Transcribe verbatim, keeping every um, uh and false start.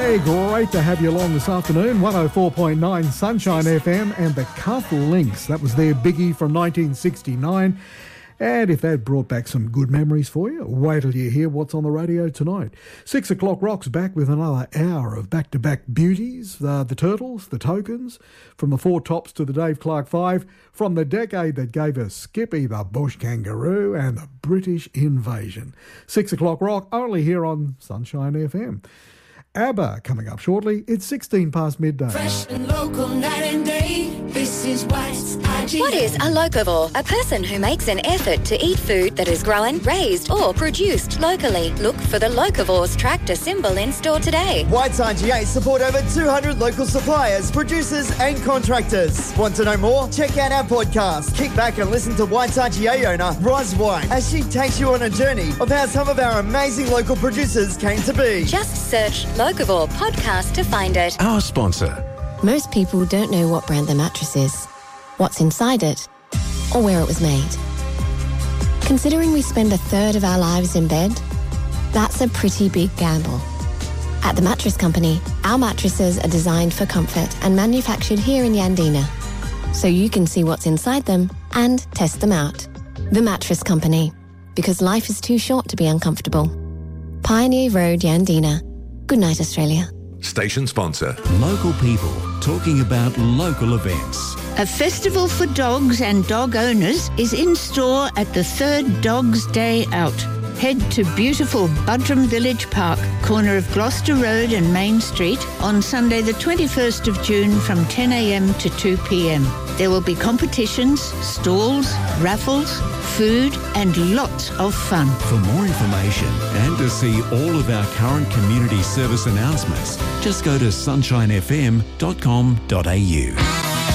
Hey, great to have you along this afternoon. one oh four point nine Sunshine F M and the Cuff Links. That was their biggie from nineteen sixty-nine. And if that brought back some good memories for you, wait till you hear what's on the radio tonight. Six o'clock Rock's back with another hour of back-to-back beauties. Uh, the Turtles, the Tokens, from the Four Tops to the Dave Clark Five, from the decade that gave us Skippy the Bush Kangaroo and the British Invasion. Six o'clock Rock, only here on Sunshine F M. ABBA coming up shortly. It's sixteen past midday. Fresh and local, night and day. This is what's I G A. What is a locavore? A person who makes an effort to eat food that is grown, raised or produced locally. Look for the Locavores tractor symbol in store today. White's I G A support over two hundred local suppliers, producers and contractors. Want to know more? Check out our podcast. Kick back and listen to White's I G A owner, Roz White, as she takes you on a journey of how some of our amazing local producers came to be. Just search Locavore podcast to find it. Our sponsor. Most people don't know what brand their mattress is, what's inside it, or where it was made. Considering we spend a third of our lives in bed, that's a pretty big gamble. At The Mattress Company, our mattresses are designed for comfort and manufactured here in Yandina, so you can see what's inside them and test them out. The Mattress Company, because life is too short to be uncomfortable. Pioneer Road, Yandina. Good night, Australia. Station sponsor. Local people talking about local events. A festival for dogs and dog owners is in store at the third Dogs Day Out. Head to beautiful Buttram Village Park, corner of Gloucester Road and Main Street, on Sunday the twenty-first of June from ten a m to two p m. There will be competitions, stalls, raffles, food and lots of fun. For more information and to see all of our current community service announcements, just go to sunshine f m dot com dot a u.